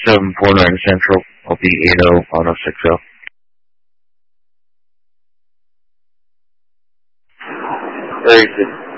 749 Central. I'll be 80 on a 60. Very good.